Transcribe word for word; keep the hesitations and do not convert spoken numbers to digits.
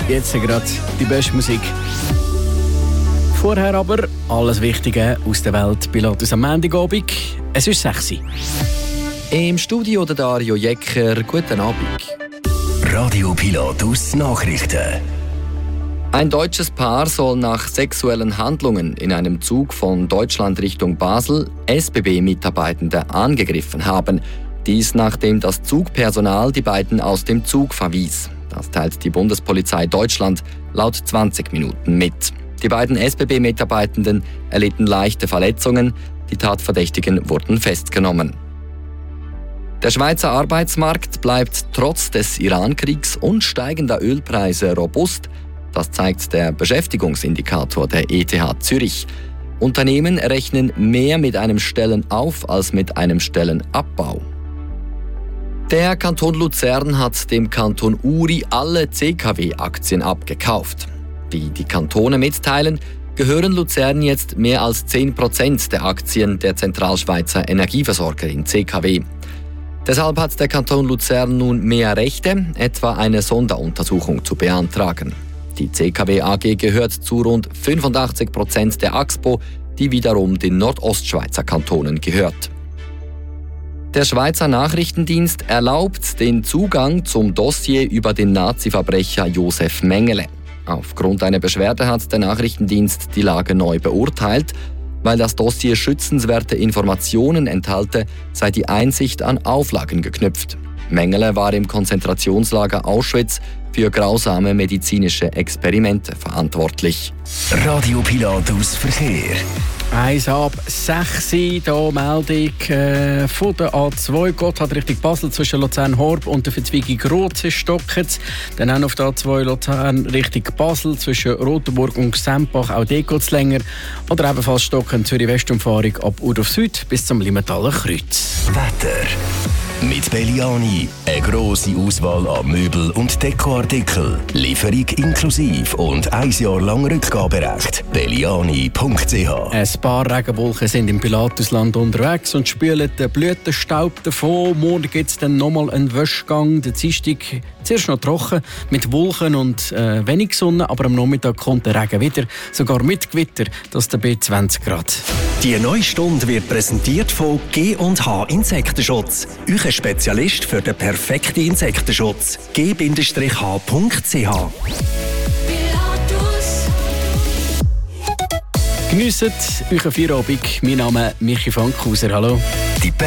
Jetzt gerade die beste Musik. Vorher aber alles Wichtige aus der Welt Pilatus am Montagabend. Es ist sechs Uhr. Im Studio der Dario Jecker. Guten Abend. Radio Pilatus Nachrichten. Ein deutsches Paar soll nach sexuellen Handlungen in einem Zug von Deutschland Richtung Basel S B B-Mitarbeitende angegriffen haben. Dies nachdem das Zugpersonal die beiden aus dem Zug verwies. Das teilt die Bundespolizei Deutschland laut zwanzig Minuten mit. Die beiden S B B-Mitarbeitenden erlitten leichte Verletzungen. Die Tatverdächtigen wurden festgenommen. Der Schweizer Arbeitsmarkt bleibt trotz des Iran-Kriegs und steigender Ölpreise robust. Das zeigt der Beschäftigungsindikator der E T H Zürich. Unternehmen rechnen mehr mit einem Stellenauf- als mit einem Stellenabbau. Der Kanton Luzern hat dem Kanton Uri alle C K W-Aktien abgekauft. Wie die Kantone mitteilen, gehören Luzern jetzt mehr als zehn Prozent der Aktien der Zentralschweizer Energieversorgerin C K W. Deshalb hat der Kanton Luzern nun mehr Rechte, etwa eine Sonderuntersuchung zu beantragen. Die C K W A G gehört zu rund fünfundachtzig Prozent der Axpo, die wiederum den Nordostschweizer Kantonen gehört. Der Schweizer Nachrichtendienst erlaubt den Zugang zum Dossier über den Nazi-Verbrecher Josef Mengele. Aufgrund einer Beschwerde hat der Nachrichtendienst die Lage neu beurteilt. Weil das Dossier schützenswerte Informationen enthalte, sei die Einsicht an Auflagen geknüpft. Mengele war im Konzentrationslager Auschwitz für grausame medizinische Experimente verantwortlich. Radio Pilatus Verkehr. eins ab sechs Uhr, hier Meldung äh, von der A zwei, Gotthard Richtung Basel zwischen Luzern-Horb und der Verzweigung Roze stocket. Dann auch auf der A zwei Luzern Richtung Basel zwischen Rotenburg und Sempach, auch dort geht es länger. Oder ebenfalls stocken Zürich-Westumfahrung ab Urdorf Süd bis zum Limmentaler Kreuz. Wetter. Mit Belliani eine grosse Auswahl an Möbel- und Dekoartikeln. Lieferung inklusive und ein Jahr lang Rückgaberecht. belliani punkt c h. Ein paar Regenwolken sind im Pilatusland unterwegs und spülen den Blütenstaub davon. Morgen gibt es dann nochmal einen Wäschgang. Der Dienstag zuerst noch trocken mit Wolken und äh, wenig Sonne, aber am Nachmittag kommt der Regen wieder, sogar mit Gewitter, das ist bei zwanzig Grad. Die neue Stunde wird präsentiert von G und H Insektenschutz. Euer Spezialist für den perfekten Insektenschutz. g Bindestrich h punkt c h. Geniessen euren Feierabend. Mein Name ist Michi Fankhauser. Hallo. Die